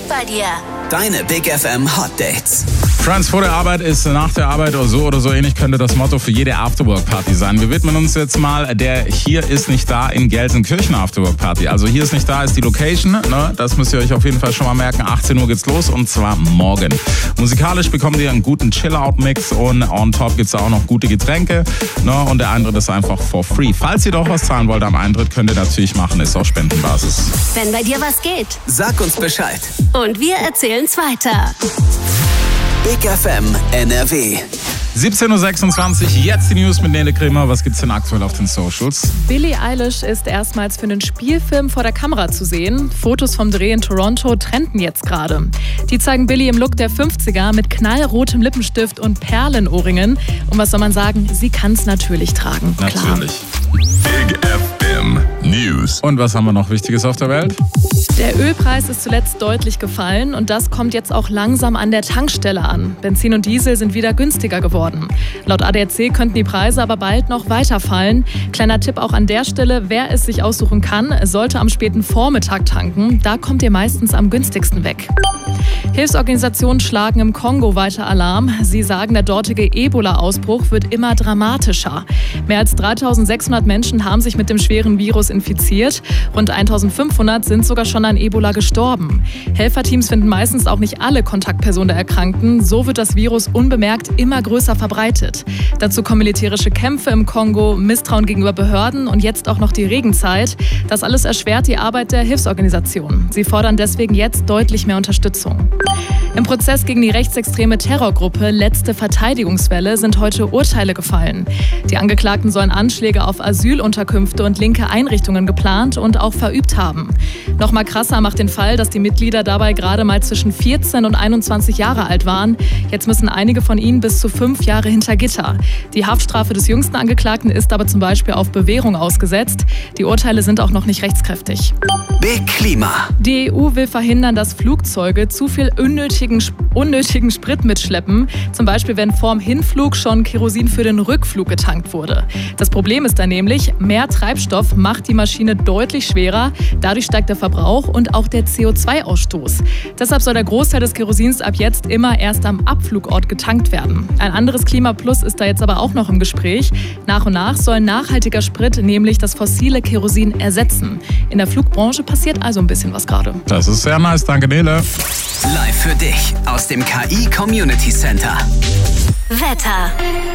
bei dir. Deine Big FM Hot Dates. Friends vor der Arbeit ist nach der Arbeit oder so ähnlich könnte das Motto für jede Afterwork-Party sein. Wir widmen uns jetzt mal der Hier ist nicht da in Gelsenkirchen Afterwork-Party. Also hier ist nicht da ist die Location, ne? Das müsst ihr euch auf jeden Fall schon mal merken. 18 Uhr geht's los und zwar morgen. Musikalisch bekommt ihr einen guten Chill-Out-Mix und on top gibt's auch noch gute Getränke, ne? Und der Eintritt ist einfach for free. Falls ihr doch was zahlen wollt am Eintritt, könnt ihr natürlich machen, ist auf Spendenbasis. Wenn bei dir was geht. Sag uns Bescheid. Und wir erzählen's weiter. Big FM NRW. 17.26 Uhr, jetzt die News mit Nele Kremer. Was gibt's denn aktuell auf den Socials? Billie Eilish ist erstmals für einen Spielfilm vor der Kamera zu sehen. Fotos vom Dreh in Toronto trenden jetzt gerade. Die zeigen Billie im Look der 50er mit knallrotem Lippenstift und Perlenohrringen. Und was soll man sagen, sie kann's natürlich tragen. Natürlich. Big FM News. Und was haben wir noch Wichtiges auf der Welt? Der Ölpreis ist zuletzt deutlich gefallen und das kommt jetzt auch langsam an der Tankstelle an. Benzin und Diesel sind wieder günstiger geworden. Laut ADAC könnten die Preise aber bald noch weiter fallen. Kleiner Tipp auch an der Stelle, wer es sich aussuchen kann, sollte am späten Vormittag tanken. Da kommt ihr meistens am günstigsten weg. Hilfsorganisationen schlagen im Kongo weiter Alarm. Sie sagen, der dortige Ebola-Ausbruch wird immer dramatischer. Mehr als 3.600 Menschen haben sich mit dem schweren Virus infiziert. Rund 1.500 sind sogar schon an Ebola gestorben. Helferteams finden meistens auch nicht alle Kontaktpersonen der Erkrankten. So wird das Virus unbemerkt immer größer verbreitet. Dazu kommen militärische Kämpfe im Kongo, Misstrauen gegenüber Behörden und jetzt auch noch die Regenzeit. Das alles erschwert die Arbeit der Hilfsorganisationen. Sie fordern deswegen jetzt deutlich mehr Unterstützung. Im Prozess gegen die rechtsextreme Terrorgruppe Letzte Verteidigungswelle sind heute Urteile gefallen. Die Angeklagten sollen Anschläge auf Asylunterkünfte und linke Einrichtungen geplant und auch verübt haben. Noch mal krasser macht den Fall, dass die Mitglieder dabei gerade mal zwischen 14 und 21 Jahre alt waren. Jetzt müssen einige von ihnen bis zu 5 Jahre hinter Gitter. Die Haftstrafe des jüngsten Angeklagten ist aber zum Beispiel auf Bewährung ausgesetzt. Die Urteile sind auch noch nicht rechtskräftig. Big Klima. Die EU will verhindern, dass Flugzeuge zu viel unnötigen Sprit mitschleppen. Zum Beispiel, wenn vorm Hinflug schon Kerosin für den Rückflug getankt wurde. Das Problem ist dann nämlich, mehr Treibstoff macht die Maschine deutlich schwerer. Dadurch steigt der Verbrauch und auch der CO2-Ausstoß. Deshalb soll der Großteil des Kerosins ab jetzt immer erst am Abflugort getankt werden. Ein anderes Klimaplus ist da jetzt aber auch noch im Gespräch. Nach und nach soll nachhaltiger Sprit nämlich das fossile Kerosin ersetzen. In der Flugbranche passiert also ein bisschen was gerade. Das ist sehr nice, danke Nele. Live für dich aus dem KI Community Center. Wetter.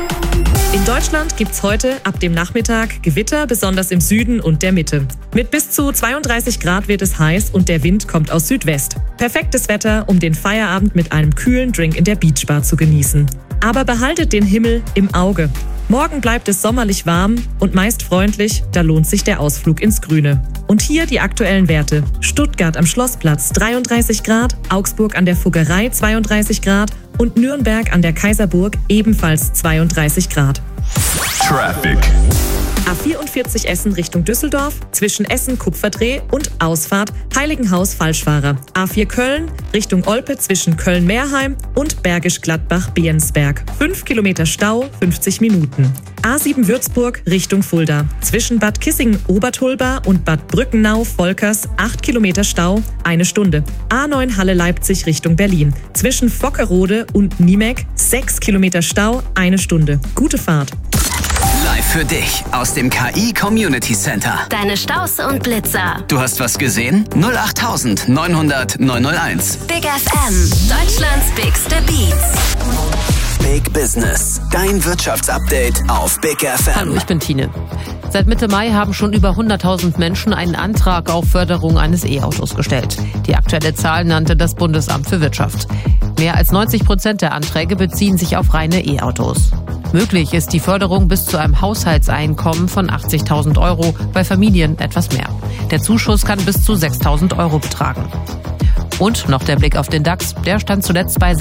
In Deutschland gibt's heute ab dem Nachmittag Gewitter, besonders im Süden und der Mitte. Mit bis zu 32 Grad wird es heiß und der Wind kommt aus Südwest. Perfektes Wetter, um den Feierabend mit einem kühlen Drink in der Beachbar zu genießen. Aber behaltet den Himmel im Auge. Morgen bleibt es sommerlich warm und meist freundlich, da lohnt sich der Ausflug ins Grüne. Und hier die aktuellen Werte. Stuttgart am Schlossplatz 33 Grad, Augsburg an der Fuggerei 32 Grad und Nürnberg an der Kaiserburg ebenfalls 32 Grad. Traffic. A44 Essen Richtung Düsseldorf, zwischen Essen-Kupferdreh und Ausfahrt Heiligenhaus-Falschfahrer. A4 Köln Richtung Olpe zwischen Köln-Meerheim und Bergisch Gladbach-Behensberg. 5 Kilometer Stau, 50 Minuten. A7 Würzburg Richtung Fulda. Zwischen Bad Kissingen-Obertulba und Bad Brückenau-Volkers 8 Kilometer Stau, 1 Stunde. A9 Halle-Leipzig Richtung Berlin. Zwischen Vockerode und Niemek 6 Kilometer Stau, 1 Stunde. Gute Fahrt. Live für dich aus dem KI Community Center. Deine Staus und Blitzer. Du hast was gesehen? 08000 900 901. Big FM. Deutschlands bigste Beats. Big Business. Dein Wirtschaftsupdate auf Big FM. Hallo, ich bin Tine. Seit Mitte Mai haben schon über 100.000 Menschen einen Antrag auf Förderung eines E-Autos gestellt. Die aktuelle Zahl nannte das Bundesamt für Wirtschaft. Mehr als 90% der Anträge beziehen sich auf reine E-Autos. Möglich ist die Förderung bis zu einem Haushaltseinkommen von 80.000 €, bei Familien etwas mehr. Der Zuschuss kann bis zu 6.000 € betragen. Und noch der Blick auf den DAX, der stand zuletzt bei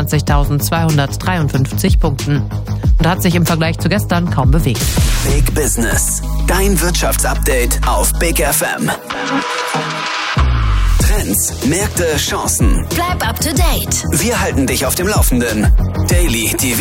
26.253 Punkten und hat sich im Vergleich zu gestern kaum bewegt. Big Business, dein Wirtschaftsupdate auf Big FM. Trends, Märkte, Chancen. Bleib up to date. Wir halten dich auf dem Laufenden. Daily, die